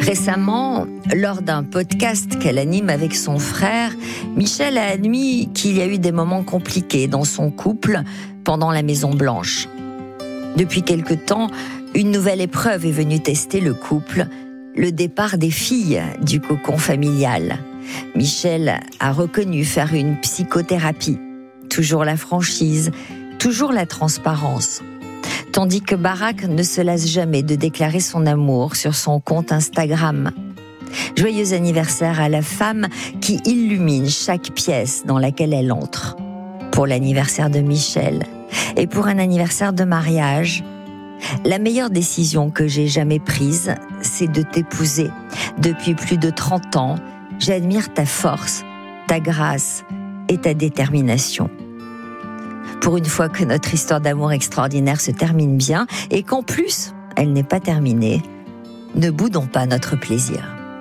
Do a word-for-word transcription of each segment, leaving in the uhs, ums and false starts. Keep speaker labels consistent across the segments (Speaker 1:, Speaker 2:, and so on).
Speaker 1: Récemment, lors d'un podcast qu'elle anime avec son frère, Michel a admis qu'il y a eu des moments compliqués dans son couple pendant la Maison Blanche. Depuis quelque temps, une nouvelle épreuve est venue tester le couple, le départ des filles du cocon familial. Michel a reconnu faire une psychothérapie. Toujours la franchise, toujours la transparence. Tandis que Barack ne se lasse jamais de déclarer son amour sur son compte Instagram. Joyeux anniversaire à la femme qui illumine chaque pièce dans laquelle elle entre. Pour l'anniversaire de Michel et pour un anniversaire de mariage, la meilleure décision que j'ai jamais prise, c'est de t'épouser. Depuis plus de trente ans, j'admire ta force, ta grâce et ta détermination. Pour une fois que notre histoire d'amour extraordinaire se termine bien et qu'en plus, elle n'est pas terminée, ne boudons pas notre plaisir.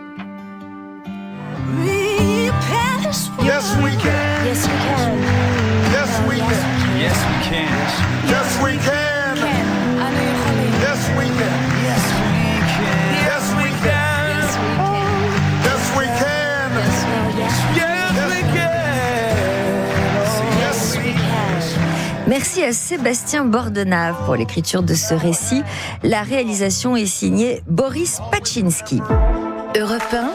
Speaker 2: Yes, we can.
Speaker 3: Yes, we can.
Speaker 2: Yes, we can.
Speaker 4: Yes, we can.
Speaker 2: Yes, we can.
Speaker 3: I know you're holly.
Speaker 2: Yes, we can.
Speaker 4: Yes, we can.
Speaker 2: Yes, we can.
Speaker 3: Yes, we can.
Speaker 2: Yes, we can.
Speaker 3: Yes, no, yes, we can.
Speaker 4: Yes, we can.
Speaker 2: Yes, we can.
Speaker 1: Merci à Sébastien Bordenave pour l'écriture de ce récit. La réalisation est signée Boris Paczynski.
Speaker 5: Europe un,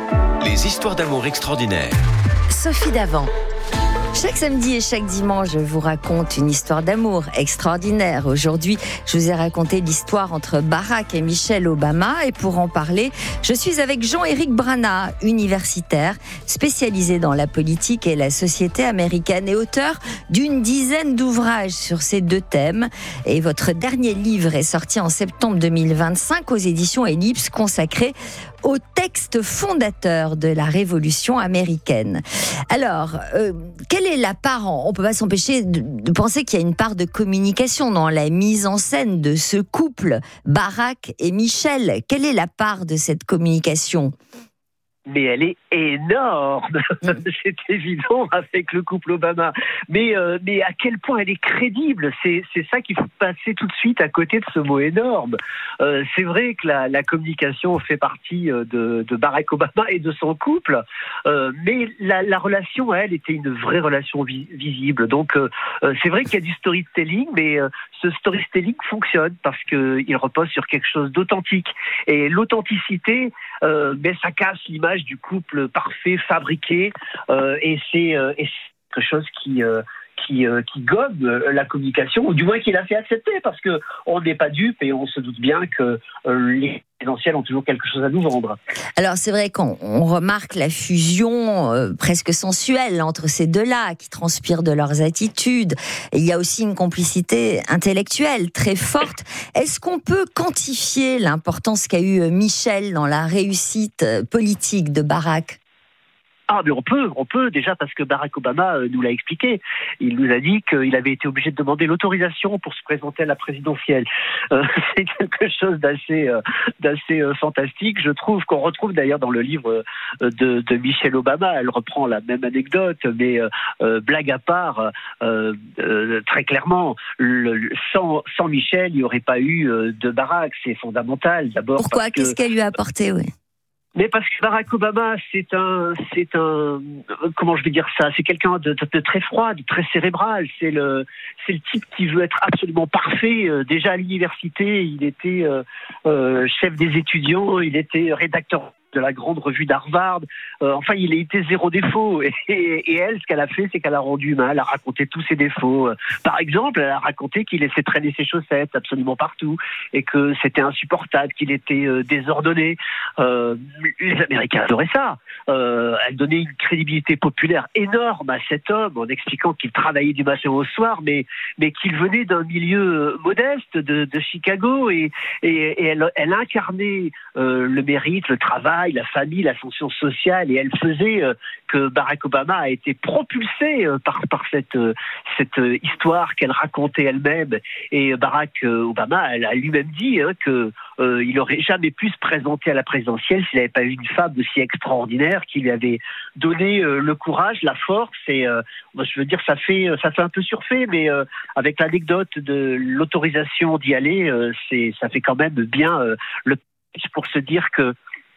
Speaker 6: Les histoires d'amour extraordinaires.
Speaker 5: Sophie Davant.
Speaker 1: Chaque samedi et chaque dimanche, je vous raconte une histoire d'amour extraordinaire. Aujourd'hui, je vous ai raconté l'histoire entre Barack et Michelle Obama. Et pour en parler, je suis avec Jean-Éric Brana, universitaire, spécialisé dans la politique et la société américaine et auteur d'une dizaine d'ouvrages sur ces deux thèmes. Et votre dernier livre est sorti en septembre deux mille vingt-cinq aux éditions Ellipse, consacré au texte fondateur de la Révolution américaine. Alors, euh, quelle est la part, on ne peut pas s'empêcher de, de penser qu'il y a une part de communication dans la mise en scène de ce couple, Barack et Michelle. Quelle est la part de cette communication ?
Speaker 7: Mais elle est énorme, c'est évident avec le couple Obama. Mais, euh, mais à quel point elle est crédible, c'est, c'est ça qu'il faut passer tout de suite à côté de ce mot énorme. Euh, c'est vrai que la, la communication fait partie de, de Barack Obama et de son couple, euh, mais la, la relation, elle, était une vraie relation vi- visible. Donc euh, c'est vrai qu'il y a du storytelling, mais euh, ce storytelling fonctionne parce qu'il repose sur quelque chose d'authentique. Et l'authenticité, euh, ben, ça casse l'image du couple parfait, fabriqué, euh, et, c'est, euh, et c'est quelque chose qui, euh, qui, euh, qui gomme euh, la communication, ou du moins qui l'a fait accepter, parce qu'on n'est pas dupe et on se doute bien que euh, les présidentielles ont toujours quelque chose à nous vendre.
Speaker 1: Alors c'est vrai qu'on on remarque la fusion euh, presque sensuelle entre ces deux-là, qui transpirent de leurs attitudes. Et il y a aussi une complicité intellectuelle très forte. Est-ce qu'on peut quantifier l'importance qu'a eu Michel dans la réussite politique de Barack ?
Speaker 7: Ah, mais on peut, on peut, déjà parce que Barack Obama euh, nous l'a expliqué. Il nous a dit qu'il avait été obligé de demander l'autorisation pour se présenter à la présidentielle. Euh, c'est quelque chose d'assez, euh, d'assez euh, fantastique. Je trouve qu'on retrouve d'ailleurs dans le livre euh, de, de Michelle Obama, elle reprend la même anecdote, mais euh, euh, blague à part, euh, euh, très clairement, le, sans, sans Michelle, il n'y aurait pas eu euh, de Barack. C'est fondamental, d'abord.
Speaker 1: Pourquoi ?
Speaker 7: Parce
Speaker 1: Qu'est-ce
Speaker 7: que...
Speaker 1: qu'elle lui a apporté, oui.
Speaker 7: Mais parce que Barack Obama, c'est un, c'est un, comment je vais dire ça, c'est quelqu'un de, de, de très froid, de très cérébral. C'est le, c'est le type qui veut être absolument parfait. Euh, déjà à l'université, il était euh, euh, chef des étudiants, il était rédacteur de la grande revue d'Harvard. Euh, enfin, il a été zéro défaut. Et, et, et elle, ce qu'elle a fait, c'est qu'elle a rendu humain. Elle a raconté tous ses défauts. Par exemple, elle a raconté qu'il laissait traîner ses chaussettes absolument partout et que c'était insupportable, qu'il était euh, désordonné. Euh, les Américains adoraient ça. Euh, elle donnait une crédibilité populaire énorme à cet homme en expliquant qu'il travaillait du matin au soir, mais, mais qu'il venait d'un milieu modeste de, de Chicago et, et, et elle, elle incarnait euh, le mérite, le travail, la famille, l'ascension sociale, et elle faisait euh, que Barack Obama a été propulsé euh, par, par cette, euh, cette euh, histoire qu'elle racontait elle-même. Et Barack euh, Obama, elle a lui-même dit hein, que euh, il aurait jamais pu se présenter à la présidentielle s'il n'avait pas eu une femme aussi extraordinaire qui lui avait donné euh, le courage, la force. Et euh, moi, je veux dire, ça fait, ça fait un peu surfait, mais euh, avec l'anecdote de l'autorisation d'y aller, euh, c'est, ça fait quand même bien euh, le pitch pour se dire que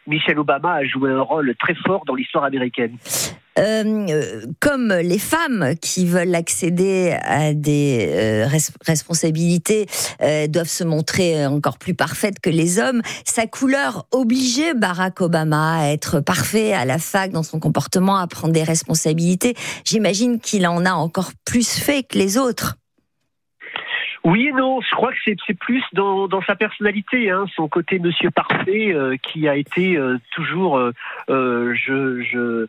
Speaker 7: Michelle Obama a joué un rôle très fort dans l'histoire américaine.
Speaker 1: Euh, comme les femmes qui veulent accéder à des euh, res- responsabilités euh, doivent se montrer encore plus parfaites que les hommes, sa couleur obligeait Barack Obama à être parfait à la fac dans son comportement, à prendre des responsabilités. J'imagine qu'il en a encore plus fait que les autres.
Speaker 7: Oui et non, je crois que c'est, c'est plus dans, dans sa personnalité, hein, son côté Monsieur Parfait euh, qui a été euh, toujours, euh, euh, je, je,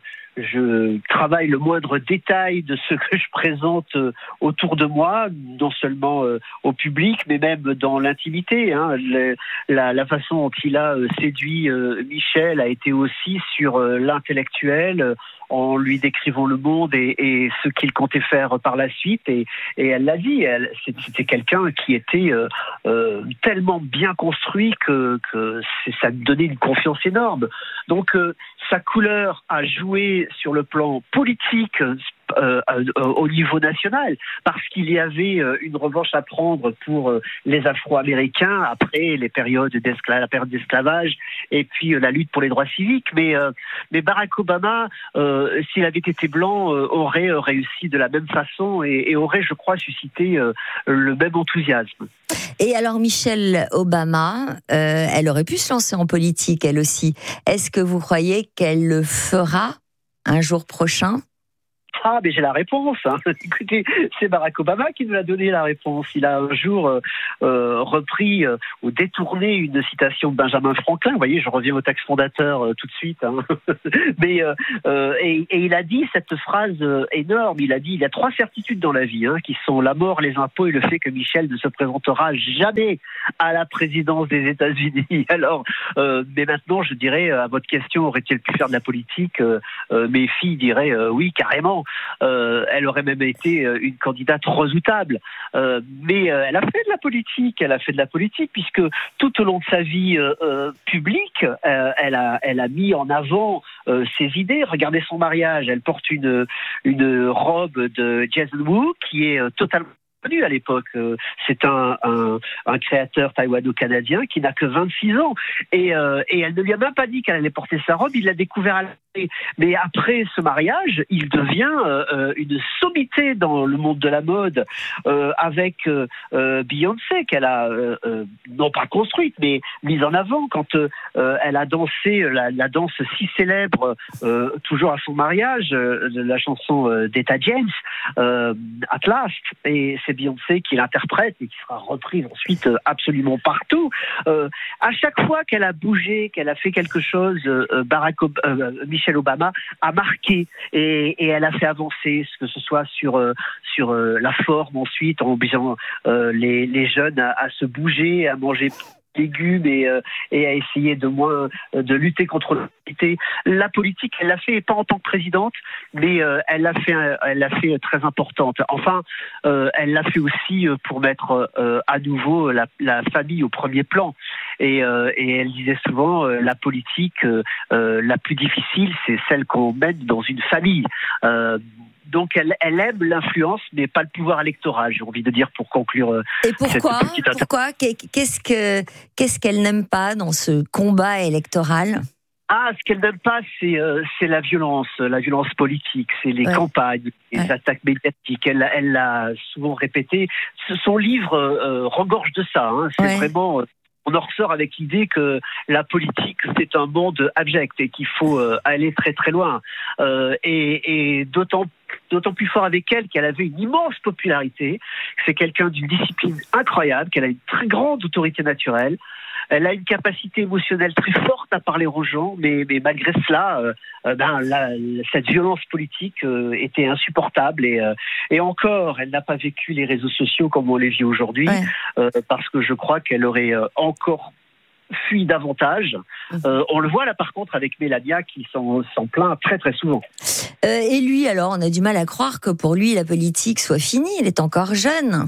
Speaker 7: je travaille le moindre détail de ce que je présente euh, autour de moi, non seulement euh, au public, mais même dans l'intimité. Hein. Le, la, la façon dont il a euh, séduit euh, Michel a été aussi sur euh, l'intellectuel, euh, en lui décrivant le monde et, et ce qu'il comptait faire par la suite. Et, et elle l'a dit, elle, c'était quelqu'un qui était euh, euh, tellement bien construit que, que c'est, ça lui donnait une confiance énorme. Donc euh, sa couleur a joué sur le plan politique euh, euh, au niveau national, parce qu'il y avait euh, une revanche à prendre pour euh, les Afro-Américains après les périodes d'esclavage, la période d'esclavage et puis euh, la lutte pour les droits civiques. Mais, euh, mais Barack Obama, euh, s'il avait été blanc, euh, aurait euh, réussi de la même façon et, et aurait, je crois, suscité euh, le même enthousiasme.
Speaker 1: Et alors Michelle Obama, euh, elle aurait pu se lancer en politique, elle aussi. Est-ce que vous croyez qu'elle le fera un jour prochain ?
Speaker 7: Ah, mais j'ai la réponse. Hein. Écoutez, c'est Barack Obama qui nous a donné la réponse. Il a un jour euh, euh, repris euh, ou détourné une citation de Benjamin Franklin. Vous voyez, je reviens au texte fondateur euh, tout de suite. Hein. mais euh, euh, et, et il a dit cette phrase euh, énorme. Il a dit il y a trois certitudes dans la vie, hein, qui sont la mort, les impôts et le fait que Michel ne se présentera jamais à la présidence des États-Unis. Alors, euh, mais maintenant, je dirais à votre question, aurait-il pu faire de la politique euh, euh, Mes filles diraient euh, oui, carrément. Euh, elle aurait même été euh, une candidate redoutable. Euh, mais euh, elle a fait de la politique, elle a fait de la politique puisque tout au long de sa vie euh, euh, publique, euh, elle a, elle a mis en avant euh, ses idées. Regardez son mariage, elle porte une, une robe de Jason Wu qui est euh, totalement à l'époque. C'est un, un, un créateur taïwano-canadien qui n'a que vingt-six ans. Et, euh, et elle ne lui a même pas dit qu'elle allait porter sa robe, il l'a découvert à la télé. Mais après ce mariage, il devient euh, une sommité dans le monde de la mode euh, avec euh, Beyoncé, qu'elle a euh, euh, non pas construite, mais mise en avant quand euh, elle a dansé la, la danse si célèbre, euh, toujours à son mariage, euh, la chanson euh, d'Etta James, euh, At Last. Et c'est Beyoncé qui l'interprète et qui sera reprise ensuite absolument partout. Euh, à chaque fois qu'elle a bougé, qu'elle a fait quelque chose, euh, Barack Ob- euh, Michelle Obama a marqué et, et elle a fait avancer, que ce soit sur euh, sur euh, la forme ensuite, en obligeant euh, les, les jeunes à, à se bouger, à manger légumes et, euh, et à essayer de moins de lutter contre l'obésité. La politique, elle l'a fait, pas en tant que présidente, mais euh, elle l'a fait, elle l'a fait très importante. Enfin, euh, elle l'a fait aussi pour mettre euh, à nouveau la, la famille au premier plan. Et, euh, et elle disait souvent, euh, la politique euh, euh, la plus difficile, c'est celle qu'on mène dans une famille. Euh, Donc elle, elle aime l'influence, mais pas le pouvoir électoral, j'ai envie de dire pour conclure.
Speaker 1: Et pourquoi
Speaker 7: cette petite inter-
Speaker 1: Pourquoi Qu'est-ce que qu'est-ce qu'elle n'aime pas dans ce combat électoral ?
Speaker 7: Ah, ce qu'elle n'aime pas, c'est euh, c'est la violence, la violence politique, c'est les
Speaker 1: ouais.
Speaker 7: campagnes, les
Speaker 1: ouais.
Speaker 7: attaques médiatiques. Elle, elle l'a souvent répété. Son livre euh, regorge de ça. Hein. C'est
Speaker 1: ouais.
Speaker 7: vraiment. Euh, On en ressort avec l'idée que la politique, c'est un monde abject et qu'il faut euh, aller très très loin. Euh, et, et d'autant d'autant plus fort avec elle qu'elle avait une immense popularité. C'est quelqu'un d'une discipline incroyable, qu'elle a une très grande autorité naturelle. Elle a une capacité émotionnelle très forte à parler aux gens, mais, mais malgré cela, euh, ben, la, cette violence politique euh, était insupportable. Et, euh, et encore, elle n'a pas vécu les réseaux sociaux comme on les vit aujourd'hui, ouais. euh, parce que je crois qu'elle aurait euh, encore fui davantage. Euh, on le voit là par contre avec Mélania qui s'en, s'en plaint très très souvent.
Speaker 1: Euh, et lui alors, on a du mal à croire que pour lui la politique soit finie, il est encore jeune.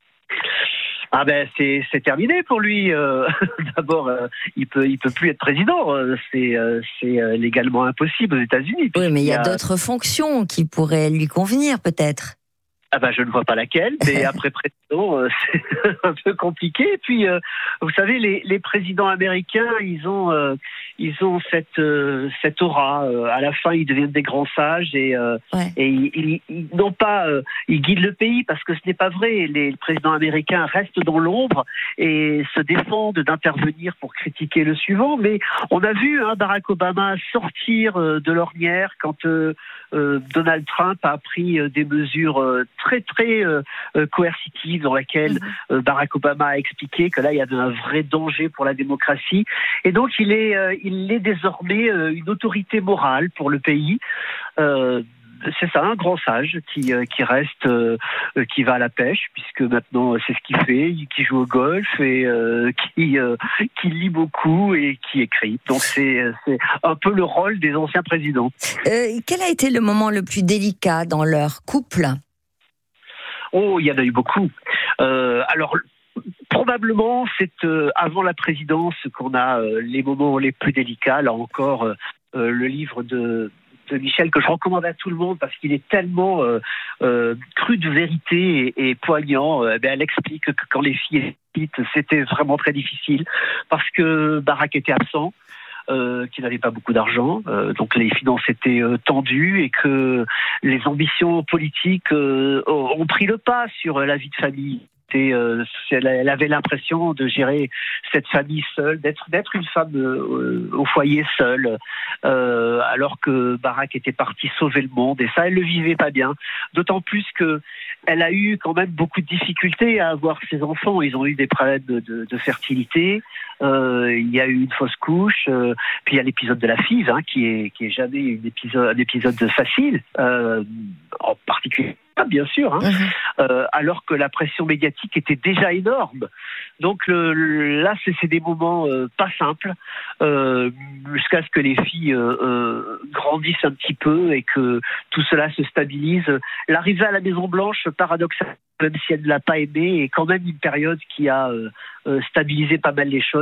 Speaker 7: Ah ben c'est c'est terminé pour lui. Euh, d'abord, euh, il peut il peut plus être président. Euh, c'est euh, c'est euh, légalement impossible aux États-Unis.
Speaker 1: Oui, mais il y a, a d'autres fonctions qui pourraient lui convenir peut-être.
Speaker 7: Ah ben je ne vois pas laquelle. Mais après président, Non, euh, c'est un peu compliqué. Et puis, euh, vous savez, les, les présidents américains, ils ont, euh, ils ont cette, euh, cette aura. Euh, à la fin, ils deviennent des grands sages et, euh,
Speaker 1: Ouais.
Speaker 7: et ils, ils, ils n'ont pas, euh, ils guident le pays parce que ce n'est pas vrai. Les présidents américains restent dans l'ombre et se défendent d'intervenir pour critiquer le suivant. Mais on a vu hein, Barack Obama sortir euh, de l'ornière quand euh, euh, Donald Trump a pris euh, des mesures euh, très très euh, euh, coercitives, dans laquelle euh, Barack Obama a expliqué que là il y avait un vrai danger pour la démocratie, et donc il est, euh, il est désormais euh, une autorité morale pour le pays. Euh, c'est ça, un grand sage qui, euh, qui reste, euh, qui va à la pêche, puisque maintenant c'est ce qu'il fait, qui joue au golf et euh, qui, euh, qui lit beaucoup et qui écrit. Donc c'est, c'est un peu le rôle des anciens présidents.
Speaker 1: Euh, quel a été le moment le plus délicat dans leur couple ?
Speaker 7: Oh, il y en a eu beaucoup. Euh, alors, probablement, c'est euh, avant la présidence qu'on a euh, les moments les plus délicats. Là encore, euh, euh, le livre de, de Michel, que je recommande à tout le monde parce qu'il est tellement euh, euh, cru de vérité et, et poignant. Euh, ben, elle explique que quand les filles étaient petites, c'était vraiment très difficile parce que Barack était absent. Euh, qui n'avait pas beaucoup d'argent, euh, donc les finances étaient euh, tendues et que les ambitions politiques euh, ont pris le pas sur la vie de famille. Et, euh, elle avait l'impression de gérer cette famille seule, d'être, d'être une femme euh, au foyer seule, euh, alors que Barack était parti sauver le monde, et ça, elle le vivait pas bien. D'autant plus que elle a eu quand même beaucoup de difficultés à avoir ses enfants. Ils ont eu des problèmes de, de, de fertilité. Euh, il y a eu une fausse couche. Euh, puis il y a l'épisode de la FIV, hein, qui est qui est jamais une épisode, un épisode facile, euh, en particulier. Bien sûr, hein, mmh. euh, alors que la pression médiatique était déjà énorme. Donc le, le, là, c'est, c'est des moments euh, pas simples, euh, jusqu'à ce que les filles euh, euh, grandissent un petit peu et que tout cela se stabilise. L'arrivée à la Maison Blanche, paradoxalement, même si elle ne l'a pas aimé, est quand même une période qui a euh, euh, stabilisé pas mal les choses.